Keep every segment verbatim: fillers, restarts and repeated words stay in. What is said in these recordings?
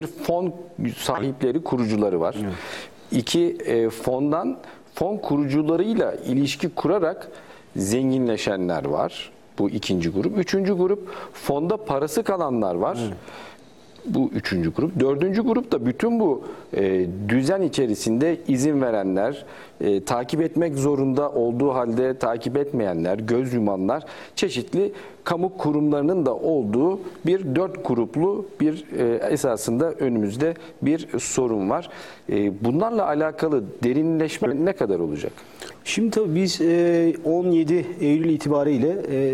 fon sahipleri, kurucuları var. Evet. İki, e, fondan fon kurucularıyla ilişki kurarak zenginleşenler var. Bu ikinci grup. Üçüncü grup, fonda parası kalanlar var. Evet. Bu üçüncü grup. Dördüncü grup da bütün bu e, düzen içerisinde izin verenler, e, takip etmek zorunda olduğu halde takip etmeyenler, göz yumanlar, çeşitli kamu kurumlarının da olduğu bir dört gruplu bir e, esasında önümüzde bir sorun var. E, bunlarla alakalı derinleşme ne kadar olacak? Şimdi tabii biz e, on yedi Eylül itibariyle e,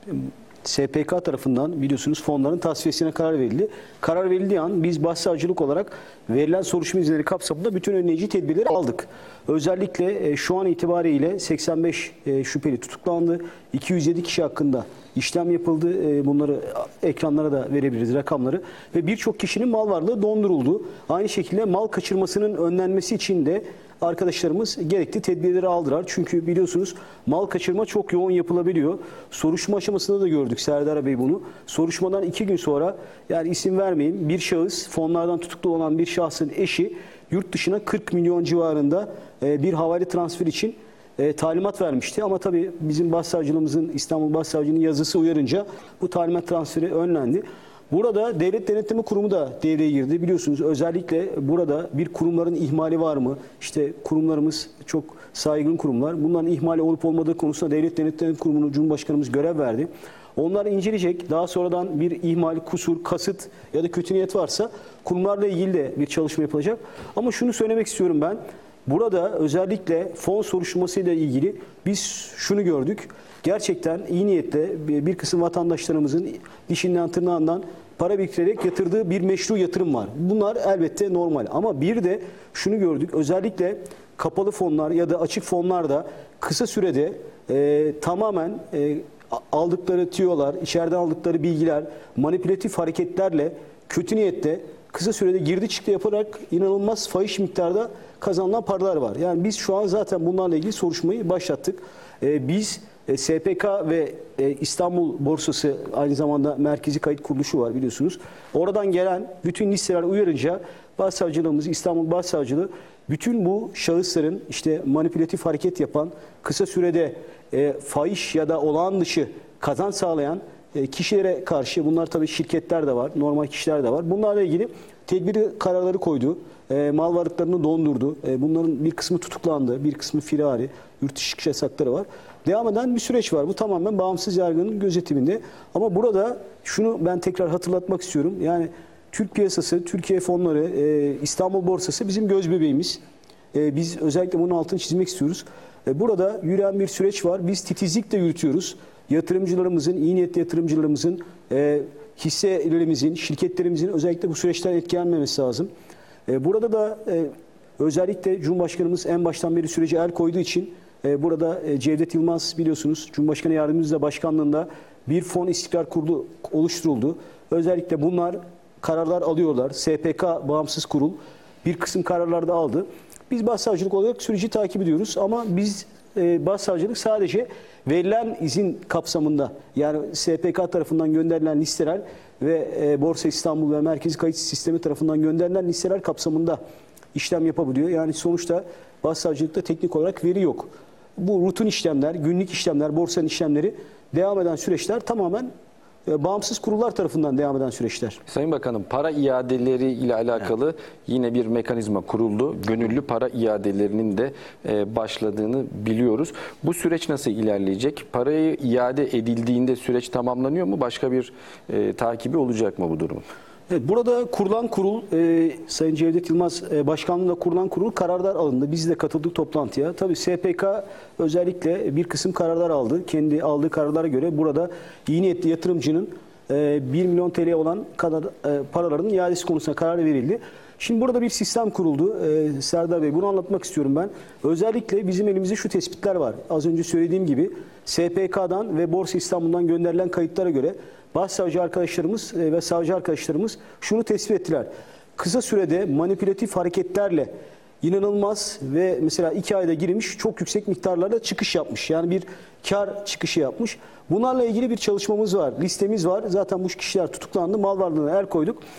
S P K tarafından biliyorsunuz fonların tasfiyesine karar verildi. Karar verildiği an biz başsavcılık olarak verilen soruşturma izinleri kapsamında bütün önleyici tedbirleri aldık. Özellikle şu an itibariyle seksen beş şüpheli tutuklandı. iki yüz yedi kişi hakkında işlem yapıldı. Bunları ekranlara da verebiliriz rakamları. Ve birçok kişinin mal varlığı donduruldu. Aynı şekilde mal kaçırmasının önlenmesi için de arkadaşlarımız gerekli tedbirleri aldılar. Çünkü biliyorsunuz mal kaçırma çok yoğun yapılabiliyor. Soruşturma aşamasında da gördük Serdar Bey bunu. Soruşturmadan iki gün sonra, yani isim vermeyeyim, bir şahıs, fonlardan tutuklu olan bir şahsın eşi yurt dışına kırk milyon civarında bir havale transfer için talimat vermişti. Ama tabii bizim başsavcılığımızın, İstanbul Başsavcılığı'nın yazısı uyarınca bu talimat transferi önlendi. Burada Devlet Denetleme Kurumu da devreye girdi. Biliyorsunuz özellikle burada bir kurumların ihmali var mı? İşte kurumlarımız çok saygın kurumlar. Bunların ihmali olup olmadığı konusunda Devlet Denetleme Kurumu'na Cumhurbaşkanımız görev verdi. Onlar inceleyecek. Daha sonradan bir ihmal, kusur, kasıt ya da kötü niyet varsa kurumlarla ilgili de bir çalışma yapılacak. Ama şunu söylemek istiyorum ben. Burada özellikle fon soruşturmasıyla ilgili biz şunu gördük. Gerçekten iyi niyetle bir kısım vatandaşlarımızın dişinden tırnağından para biriktirerek yatırdığı bir meşru yatırım var. Bunlar elbette normal. Ama bir de şunu gördük. Özellikle kapalı fonlar ya da açık fonlarda kısa sürede e, tamamen e, aldıkları tüyolar, içeriden aldıkları bilgiler, manipülatif hareketlerle kötü niyette kısa sürede girdi çıktı yaparak inanılmaz fahiş miktarda kazanılan paralar var. Yani biz şu an zaten bunlarla ilgili soruşturmayı başlattık. Ee, biz e, S P K ve e, İstanbul Borsası aynı zamanda merkezi kayıt kuruluşu var biliyorsunuz. Oradan gelen bütün listeler uyarınca Başsavcılığımız, İstanbul Başsavcılığı bütün bu şahısların işte manipülatif hareket yapan, kısa sürede e, fahiş ya da olağan dışı kazanç sağlayan e, kişilere karşı, bunlar tabii şirketler de var, normal kişiler de var. Bunlarla ilgili tedbiri kararları koydu. E, mal varlıklarını dondurdu. E, bunların bir kısmı tutuklandı, bir kısmı firari, yurt dışı çıkış yasakları var. Devam eden bir süreç var. Bu tamamen bağımsız yargının gözetiminde. Ama burada şunu ben tekrar hatırlatmak istiyorum. Yani Türk piyasası, Türkiye fonları, e, İstanbul Borsası bizim göz bebeğimiz. E, biz özellikle bunun altını çizmek istiyoruz. E, burada yürüyen bir süreç var. Biz titizlikle yürütüyoruz. Yatırımcılarımızın, iyi niyetli yatırımcılarımızın, e, hisselerimizin, şirketlerimizin özellikle bu süreçten etkilenmemesi lazım. E, burada da e, özellikle Cumhurbaşkanımız en baştan beri sürece el koyduğu için e, burada e, Cevdet Yılmaz biliyorsunuz Cumhurbaşkanı Yardımcımızla başkanlığında bir fon istikrar kurulu oluşturuldu. Özellikle bunlar kararlar alıyorlar. S P K bağımsız kurul bir kısım kararlar da aldı. Biz başsavcılık olarak süreci takip ediyoruz ama biz e, başsavcılık sadece verilen izin kapsamında, yani S P K tarafından gönderilen listeler ve e, Borsa İstanbul ve Merkezi Kayıt Sistemi tarafından gönderilen listeler kapsamında işlem yapabiliyor. Yani sonuçta başsavcılıkta teknik olarak veri yok. Bu rutin işlemler, günlük işlemler, borsanın işlemleri devam eden süreçler tamamen e, bağımsız kurullar tarafından devam eden süreçler. Sayın Bakanım, para iadeleri ile alakalı evet. yine bir mekanizma kuruldu. Gönüllü para iadelerinin de e, başladığını biliyoruz. Bu süreç nasıl ilerleyecek? Parayı iade edildiğinde süreç tamamlanıyor mu? Başka bir e, takibi olacak mı bu durumun? Evet, burada kurulan kurul, e, Sayın Cevdet Yılmaz e, başkanlığında kurulan kurul kararlar alındı. Biz de katıldık toplantıya. Tabii S P K özellikle bir kısım kararlar aldı. Kendi aldığı kararlara göre burada iyi niyetli yatırımcının e, bir milyon T L olan kadar e, paraların iadesi konusunda karar verildi. Şimdi burada bir sistem kuruldu. Ee, Serdar Bey, bunu anlatmak istiyorum ben. Özellikle bizim elimizde şu tespitler var. Az önce söylediğim gibi S P K'dan ve Borsa İstanbul'dan gönderilen kayıtlara göre başsavcı arkadaşlarımız ve savcı arkadaşlarımız şunu tespit ettiler. Kısa sürede manipülatif hareketlerle inanılmaz ve mesela iki ayda girmiş çok yüksek miktarlarda çıkış yapmış. Yani bir kar çıkışı yapmış. Bunlarla ilgili bir çalışmamız var, listemiz var. Zaten bu kişiler tutuklandı, mal varlığına el koyduk.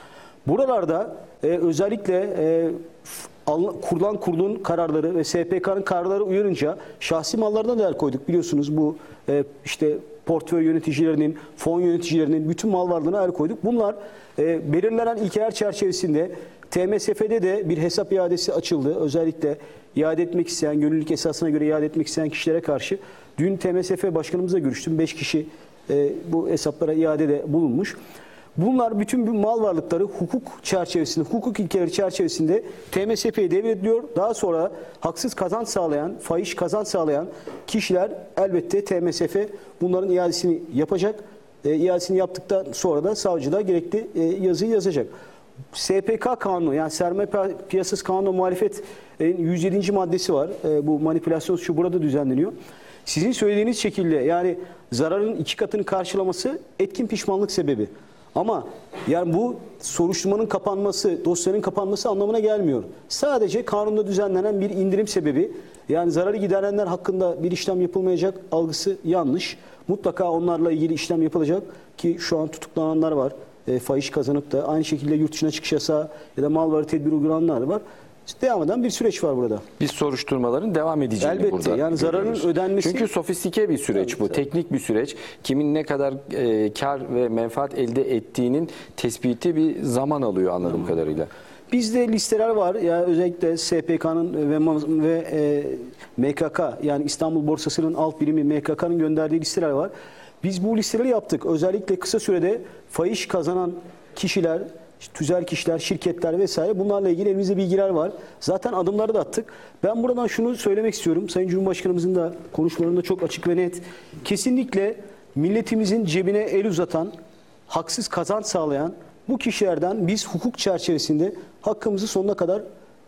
Buralarda e, özellikle e, al- kurulan kurulun kararları ve S P K'nın kararları uyarınca şahsi mallarına da el koyduk. Biliyorsunuz bu e, işte portföy yöneticilerinin, fon yöneticilerinin bütün mal varlığına el koyduk. Bunlar e, belirlenen ilkeler çerçevesinde T M S F'de de bir hesap iadesi açıldı. Özellikle iade etmek isteyen, gönüllülük esasına göre iade etmek isteyen kişilere karşı. Dün T M S F başkanımızla görüştüm. beş kişi e, bu hesaplara iadede bulunmuş. Bunlar bütün bu mal varlıkları hukuk çerçevesinde, hukuk ilkeleri çerçevesinde T M S F'ye devrediliyor. Daha sonra haksız kazanç sağlayan, fahiş kazanç sağlayan kişiler elbette T M S F bunların iadesini yapacak. E, iadesini yaptıktan sonra da savcılığa gerekli e, yazıyı yazacak. S P K kanunu yani sermaye piyasası kanunu muhalefet yüz yedinci maddesi var. E, bu manipülasyon suçu burada düzenleniyor. Sizin söylediğiniz şekilde yani zararın iki katını karşılaması etkin pişmanlık sebebi. Ama yani bu soruşturmanın kapanması, dosyanın kapanması anlamına gelmiyor. Sadece kanunda düzenlenen bir indirim sebebi. Yani zararı giderenler hakkında bir işlem yapılmayacak algısı yanlış. Mutlaka onlarla ilgili işlem yapılacak ki şu an tutuklananlar var. E, fahiş kazanıp da aynı şekilde yurt dışına çıkış yasağı ya da mal varı tedbir uygulananlar var. Devam eden bir süreç var burada. Biz soruşturmaların devam edeceğini Elbette, burada yani zararın görüyoruz. ödenmesi- Çünkü sofistike bir süreç Tabii, bu. tabii. Teknik bir süreç. Kimin ne kadar e, kar ve menfaat elde ettiğinin tespiti bir zaman alıyor anladığım kadarıyla. Bizde listeler var. Ya özellikle S P K'nın ve ve e, M K K yani İstanbul Borsası'nın alt birimi M K K'nın gönderdiği listeler var. Biz bu listeleri yaptık. Özellikle kısa sürede fahiş kazanan kişiler, tüzel kişiler, şirketler vesaire bunlarla ilgili elimizde bilgiler var. Zaten adımları da attık. Ben buradan şunu söylemek istiyorum. Sayın Cumhurbaşkanımızın da konuşmalarında çok açık ve net. Kesinlikle milletimizin cebine el uzatan, haksız kazanç sağlayan bu kişilerden biz hukuk çerçevesinde hakkımızı sonuna kadar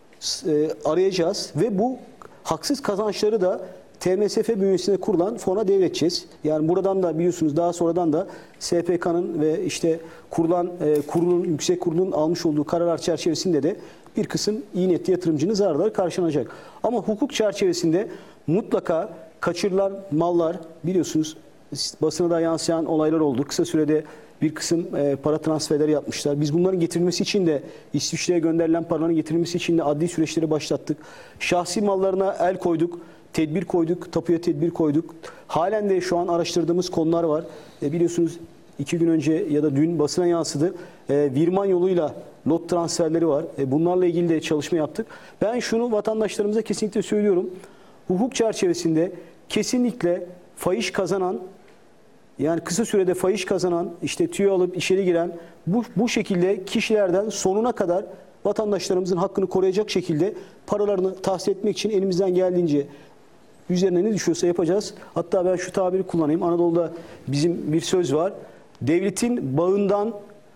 e, arayacağız ve bu haksız kazançları da T M S F bünyesinde kurulan fona devredeceğiz. Yani buradan da biliyorsunuz daha sonradan da S P K'nın ve işte kurulan e, kurulun, yüksek kurulun almış olduğu kararlar çerçevesinde de bir kısım iyi niyetli yatırımcının zararları karşılanacak. Ama hukuk çerçevesinde mutlaka kaçırılan mallar biliyorsunuz basına da yansıyan olaylar oldu. Kısa sürede bir kısım e, para transferleri yapmışlar. Biz bunların getirilmesi için de İsviçre'ye gönderilen paraların getirilmesi için de adli süreçleri başlattık. Şahsi mallarına el koyduk. Tedbir koyduk, tapuya tedbir koyduk. Halen de şu an araştırdığımız konular var. E, biliyorsunuz iki gün önce ya da dün basına yansıdı. E, Virman yoluyla lot transferleri var. E, bunlarla ilgili de çalışma yaptık. Ben şunu vatandaşlarımıza kesinlikle söylüyorum. Hukuk çerçevesinde kesinlikle fahiş kazanan, yani kısa sürede fahiş kazanan, işte tüyo alıp içeri giren bu, bu şekilde kişilerden sonuna kadar vatandaşlarımızın hakkını koruyacak şekilde paralarını tahsil etmek için elimizden geldiğince üzerine ne düşüyorsa yapacağız. Hatta ben şu tabiri kullanayım. Anadolu'da bizim bir söz var. Devletin bağından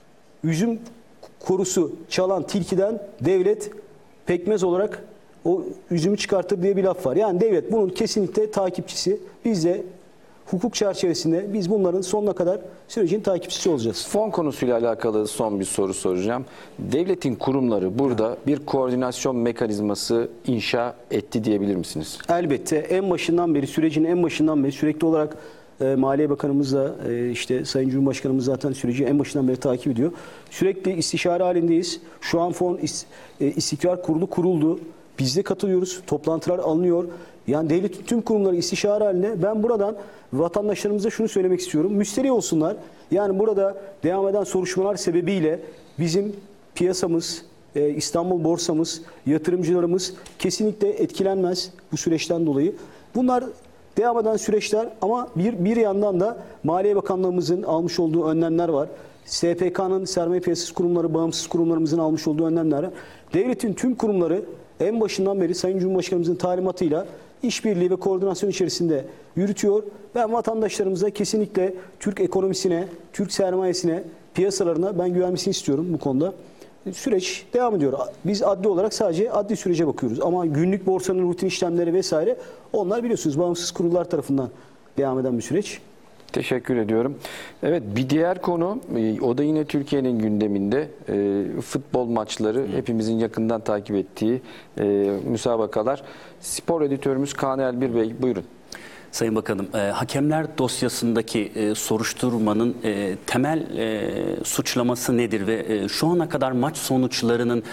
üzüm korusu çalan tilkiden devlet pekmez olarak o üzümü çıkartır diye bir laf var. Yani devlet bunun kesinlikle takipçisi. Biz de hukuk çerçevesinde biz bunların sonuna kadar sürecin takipçisi olacağız. Fon konusuyla alakalı son bir soru soracağım. Devletin kurumları burada bir koordinasyon mekanizması inşa etti diyebilir misiniz? Elbette en başından beri, sürecin en başından beri sürekli olarak e, Maliye Bakanımızla e, işte Sayın Cumhurbaşkanımız zaten süreci en başından beri takip ediyor. Sürekli istişare halindeyiz. Şu an Fon is, e, İstikrar Kurulu kuruldu. Biz de katılıyoruz. Toplantılar alınıyor. Yani devletin tüm kurumları istişare halinde. Ben buradan vatandaşlarımıza şunu söylemek istiyorum. Müsterih olsunlar. Yani burada devam eden soruşturmalar sebebiyle bizim piyasamız, e, İstanbul borsamız, yatırımcılarımız kesinlikle etkilenmez bu süreçten dolayı. Bunlar devam eden süreçler ama bir, bir yandan da Maliye Bakanlığımızın almış olduğu önlemler var. S P K'nın sermaye piyasası kurumları, bağımsız kurumlarımızın almış olduğu önlemler var. Devletin tüm kurumları en başından beri Sayın Cumhurbaşkanımızın talimatıyla işbirliği ve koordinasyon içerisinde yürütüyor. Ben vatandaşlarımıza kesinlikle Türk ekonomisine, Türk sermayesine, piyasalarına ben güvenmesini istiyorum bu konuda. Süreç devam ediyor. Biz adli olarak sadece adli sürece bakıyoruz. Ama günlük borsanın rutin işlemleri vesaire onlar biliyorsunuz bağımsız kurullar tarafından devam eden bir süreç. Teşekkür ediyorum. Evet, bir diğer konu, o da yine Türkiye'nin gündeminde, e, futbol maçları, hepimizin yakından takip ettiği e, müsabakalar. Spor editörümüz Kaan Elbir Bey, buyurun. Sayın Bakanım, e, hakemler dosyasındaki e, soruşturmanın e, temel e, suçlaması nedir ve e, şu ana kadar maç sonuçlarının